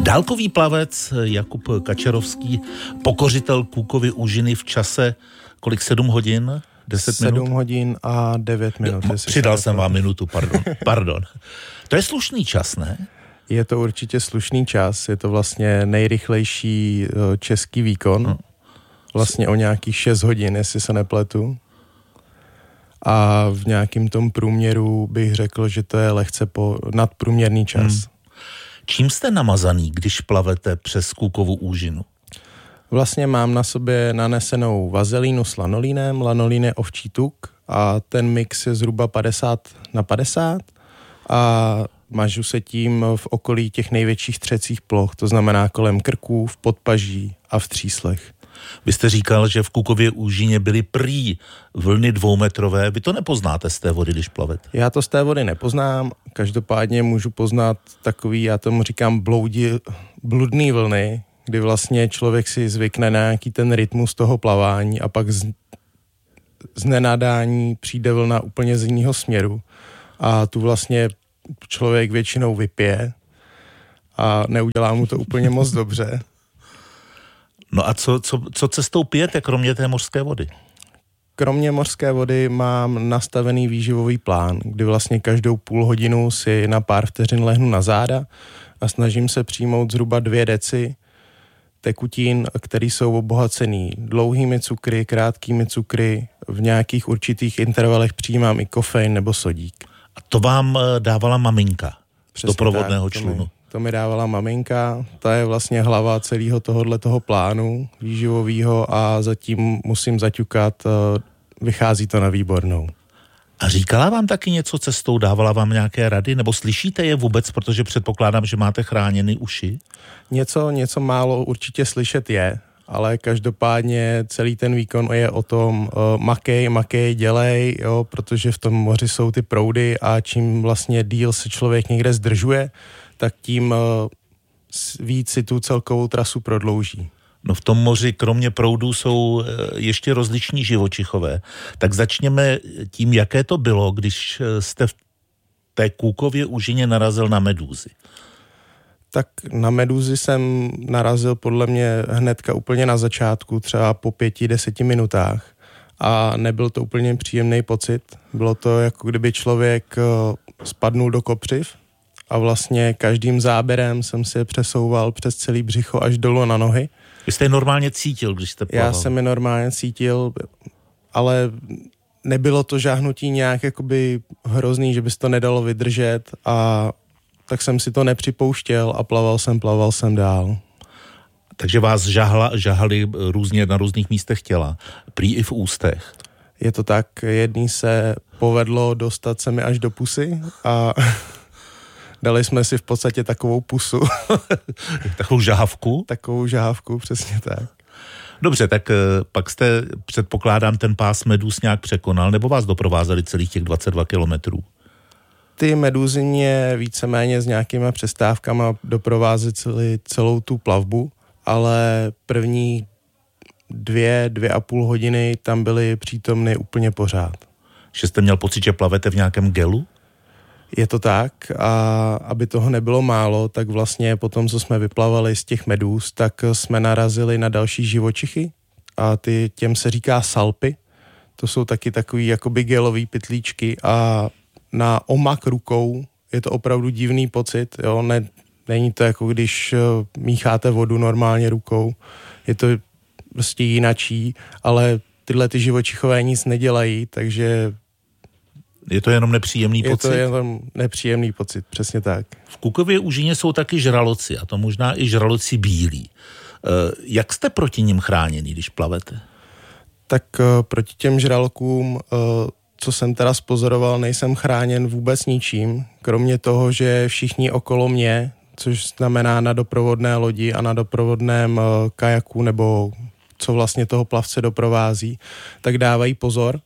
Dálkový plavec Jakub Kačerovský, pokořitel Kůkovy úžiny v čase, kolik, 7 hodin? 10 minut? 7 hodin a 9 minut. Přidal jsem vám minutu, pardon. To je slušný čas, ne? Je to určitě slušný čas, je to vlastně nejrychlejší český výkon. Vlastně o nějakých 6 hodin, jestli se nepletu. A v nějakým tom průměru bych řekl, že to je lehce nadprůměrný čas. Čím jste namazaný, když plavete přes Kůkovu úžinu? Vlastně mám na sobě nanesenou vazelínu s lanolínem. Lanolín je ovčí tuk a ten mix je zhruba 50/50 a mažu se tím v okolí těch největších třecích ploch, to znamená kolem krků, v podpaží a v tříslech. Vy jste říkal, že v Kůkově úžině byly prý vlny 2metrové. Vy to nepoznáte z té vody, když plavete? Já to z té vody nepoznám, každopádně můžu poznat takový, já tomu říkám bludný vlny, kdy vlastně člověk si zvykne na nějaký ten rytmus toho plavání a pak z nenadání přijde vlna úplně z jiného směru a tu vlastně člověk většinou vypije a neudělá mu to úplně moc dobře. No a co cestou pijete, kromě té mořské vody? Kromě mořské vody mám nastavený výživový plán, kdy vlastně každou půl hodinu si na pár vteřin lehnu na záda a snažím se přijmout zhruba 2 deci tekutin, které jsou obohacený dlouhými cukry, krátkými cukry, v nějakých určitých intervalech přijímám i kofein nebo sodík. A to vám dávala maminka z doprovodného člunu? To mi dávala maminka, ta je vlastně hlava celého tohoto plánu výživového a zatím musím zaťukat, vychází to na výbornou. A říkala vám taky něco cestou, dávala vám nějaké rady, nebo slyšíte je vůbec, protože předpokládám, že máte chráněny uši? Něco málo určitě slyšet je, ale každopádně celý ten výkon je o tom makej, dělej, jo, protože v tom moři jsou ty proudy a čím vlastně díl se člověk někde zdržuje, tak tím víc si tu celkovou trasu prodlouží. No v tom moři kromě proudů jsou ještě rozliční živočichové. Tak začněme tím, jaké to bylo, když jste v té Kůkově úžině narazil na medúzy. Tak na medúzy jsem narazil podle mě hnedka úplně na začátku, třeba po 5-10 minutách. A nebyl to úplně příjemný pocit. Bylo to, jako kdyby člověk spadnul do kopřiv a vlastně každým záběrem jsem si je přesouval přes celý břicho až dolů na nohy. Vy jste je normálně cítil, když jste plaval? Já jsem je normálně cítil, ale nebylo to žáhnutí nějak jakoby hrozný, že by se to nedalo vydržet a tak jsem si to nepřipouštěl a plaval jsem dál. Takže vás žahali různě na různých místech těla, prý i v ústech. Je to tak, jedný se povedlo dostat se mi až do pusy a dali jsme si v podstatě takovou pusu. Takovou žahavku? Takovou žahavku, přesně tak. Dobře, tak pak jste, předpokládám, ten pás medúz nějak překonal, nebo vás doprovázeli celých těch 22 kilometrů? Ty medúzy mě víceméně s nějakýma přestávkama doprovázely celou tu plavbu, ale první 2,5 hodiny tam byly přítomny úplně pořád. Že jste měl pocit, že plavete v nějakém gelu? Je to tak a aby toho nebylo málo, tak vlastně potom, co jsme vyplavali z těch medúz, tak jsme narazili na další živočichy a těm se říká salpy. To jsou taky takový jakoby gelový pytlíčky a na omak rukou je to opravdu divný pocit, jo, není to jako když mícháte vodu normálně rukou, je to prostě jinačí, ale tyhle ty živočichové nic nedělají, takže je to jenom nepříjemný pocit? Je to jenom nepříjemný pocit, přesně tak. V Kůkově úžině jsou taky žraloci, a to možná i žraloci bílí. Jak jste proti nim chráněný, když plavete? Tak proti těm žralokům, co jsem teda spozoroval, nejsem chráněn vůbec ničím, kromě toho, že všichni okolo mě, což znamená na doprovodné lodi a na doprovodném kajaku, nebo co vlastně toho plavce doprovází, tak dávají pozor,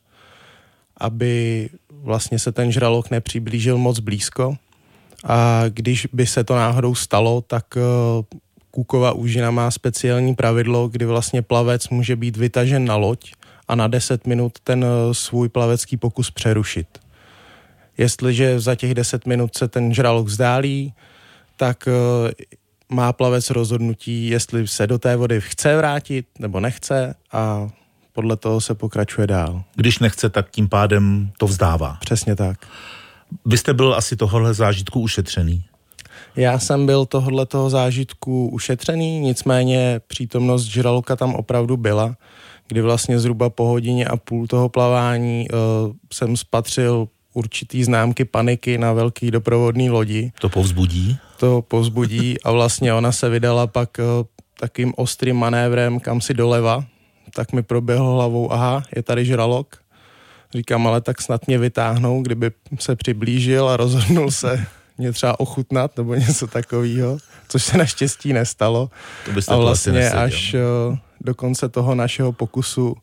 aby vlastně se ten žralok nepřiblížil moc blízko. A když by se to náhodou stalo, tak Kůkova úžina má speciální pravidlo, kdy vlastně plavec může být vytažen na loď a na 10 minut ten svůj plavecký pokus přerušit. Jestliže za těch 10 minut se ten žralok vzdálí, tak má plavec rozhodnutí, jestli se do té vody chce vrátit nebo nechce a podle toho se pokračuje dál. Když nechce, tak tím pádem to vzdává. Přesně tak. Vy jste byl asi tohohle zážitku ušetřený? Já jsem byl tohoto zážitku ušetřený, nicméně přítomnost žraloka tam opravdu byla, kdy vlastně zhruba po hodině a půl toho plavání jsem spatřil určitý známky paniky na velký doprovodný lodi. To povzbudí? To povzbudí a vlastně ona se vydala pak takým ostrým manévrem kam si doleva, tak mi proběhlo hlavou, aha, je tady žralok. Říkám, ale tak snad mě vytáhnou, kdyby se přiblížil a rozhodnul se mě třeba ochutnat nebo něco takového, což se naštěstí nestalo. A vlastně až do konce toho našeho pokusu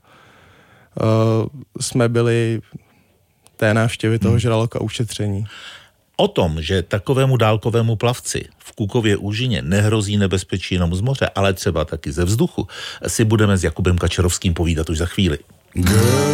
jsme byli té návštěvy toho žraloka ušetření. O tom, že takovému dálkovému plavci v Kůkově úžině nehrozí nebezpečí jenom z moře, ale třeba taky ze vzduchu, si budeme s Jakubem Kačerovským povídat už za chvíli.